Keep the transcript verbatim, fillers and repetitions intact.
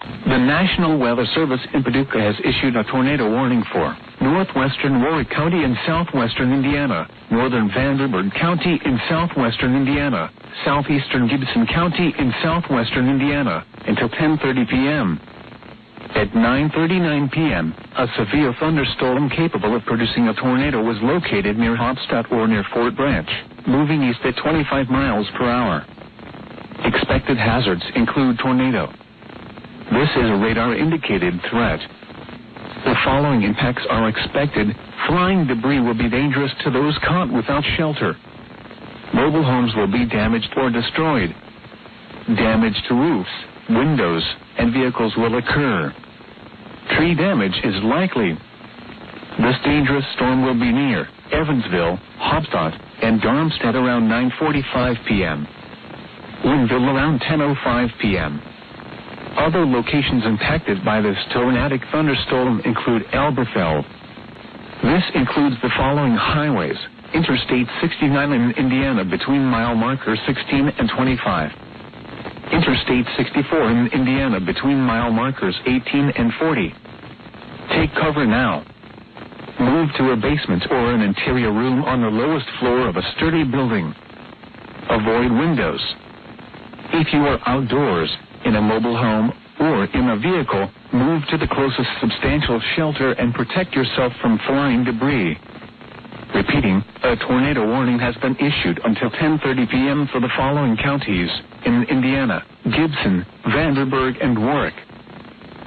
The National Weather Service in Paducah has issued a tornado warning for northwestern Warwick County in southwestern Indiana, northern Vanderburgh County in southwestern Indiana, southeastern Gibson County in southwestern Indiana, until ten thirty p.m. At nine thirty-nine p.m., a severe thunderstorm capable of producing a tornado was located near Hopstadt or near Fort Branch, moving east at twenty-five miles per hour. Expected hazards include tornado. This is a radar-indicated threat. The following impacts are expected. Flying debris will be dangerous to those caught without shelter. Mobile homes will be damaged or destroyed. Damage to roofs, windows, and vehicles will occur. Tree damage is likely. This dangerous storm will be near Evansville, Hopstadt, and Darmstadt around nine forty-five p.m. Linville around ten oh five p.m. Other locations impacted by this tornadic thunderstorm include Elberfeld. This includes the following highways: Interstate sixty-nine in Indiana between mile markers sixteen and twenty-five. Interstate sixty-four in Indiana between mile markers eighteen and forty. Take cover now. Move to a basement or an interior room on the lowest floor of a sturdy building. Avoid windows. If you are outdoors, in a mobile home, or in a vehicle, move to the closest substantial shelter and protect yourself from flying debris. Repeating, a tornado warning has been issued until ten thirty p.m. for the following counties in Indiana: Gibson, Vanderburgh, and Warwick.